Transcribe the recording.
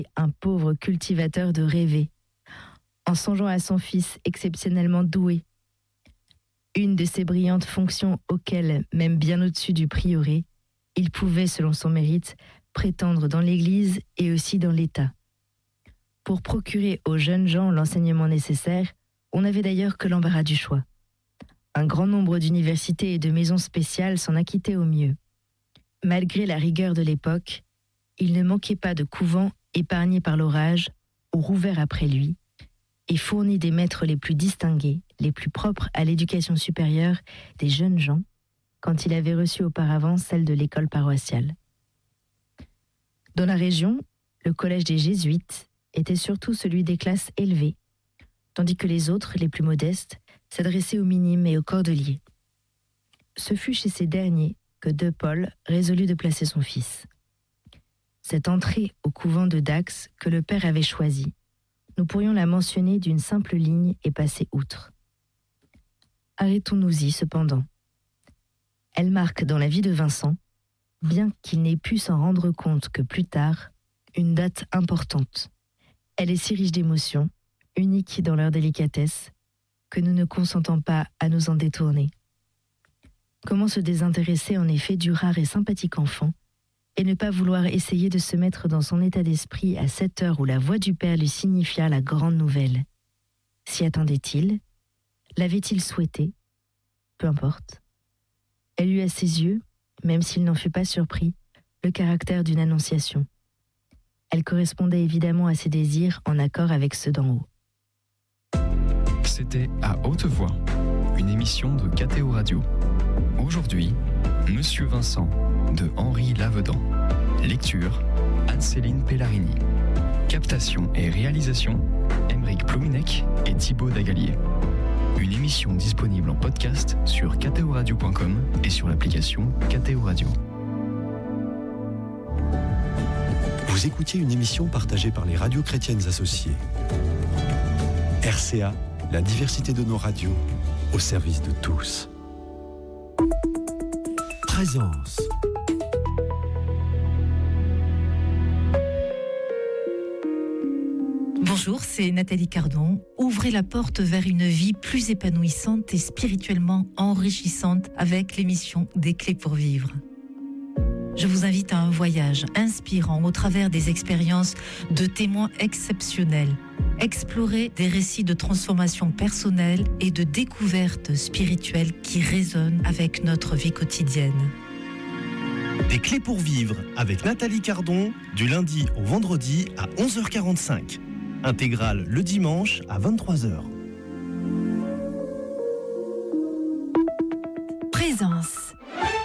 un pauvre cultivateur de rêver, en songeant à son fils exceptionnellement doué. Une de ces brillantes fonctions auxquelles, même bien au-dessus du prieuré, il pouvait, selon son mérite, prétendre dans l'Église et aussi dans l'État. Pour procurer aux jeunes gens l'enseignement nécessaire, on n'avait d'ailleurs que l'embarras du choix. Un grand nombre d'universités et de maisons spéciales s'en acquittaient au mieux. Malgré la rigueur de l'époque, il ne manquait pas de couvents épargnés par l'orage ou rouverts après lui, et fournis des maîtres les plus distingués, les plus propres à l'éducation supérieure des jeunes gens, quand il avait reçu auparavant celle de l'école paroissiale. Dans la région, le collège des Jésuites était surtout celui des classes élevées, tandis que les autres, les plus modestes, s'adressaient aux minimes et aux cordeliers. Ce fut chez ces derniers que De Paul résolut de placer son fils. Cette entrée au couvent de Dax que le père avait choisi, nous pourrions la mentionner d'une simple ligne et passer outre. Arrêtons-nous-y cependant. Elle marque dans la vie de Vincent, bien qu'il n'ait pu s'en rendre compte que plus tard, une date importante. Elle est si riche d'émotions, unique dans leur délicatesse, que nous ne consentons pas à nous en détourner. Comment se désintéresser en effet du rare et sympathique enfant et ne pas vouloir essayer de se mettre dans son état d'esprit à cette heure où la voix du père lui signifia la grande nouvelle? S'y attendait-il? L'avait-il souhaité? Peu importe. Elle eut à ses yeux, même s'il n'en fut pas surpris, le caractère d'une annonciation. Elle correspondait évidemment à ses désirs en accord avec ceux d'en haut. C'était À Haute Voix, une émission de KTO Radio. Aujourd'hui, Monsieur Vincent, de Henri Lavedan. Lecture, Anne-Céline Pellarini. Captation et réalisation, Aymeric Plouminec et Thibaut Dagalier. Une émission disponible en podcast sur ktoradio.com et sur l'application KTO Radio. Vous écoutiez une émission partagée par les radios chrétiennes associées. RCA, la diversité de nos radios, au service de tous. Présence. Bonjour, c'est Nathalie Cardon. Ouvrez la porte vers une vie plus épanouissante et spirituellement enrichissante avec l'émission Des Clés pour vivre. Je vous invite à un voyage inspirant au travers des expériences de témoins exceptionnels. Explorer des récits de transformation personnelle et de découverte spirituelle qui résonnent avec notre vie quotidienne. Des Clés pour vivre avec Nathalie Cardon, du lundi au vendredi à 11h45. Intégrale le dimanche à 23h. Présence.